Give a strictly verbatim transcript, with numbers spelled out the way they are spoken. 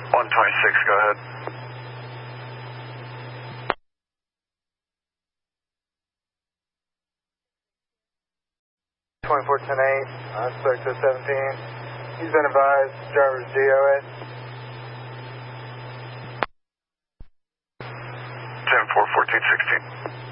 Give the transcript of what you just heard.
one twenty-six, go ahead. twenty-four ten eight, uh, suspect to seventeen. He's been advised, driver's D O A. ten four fourteen sixteen.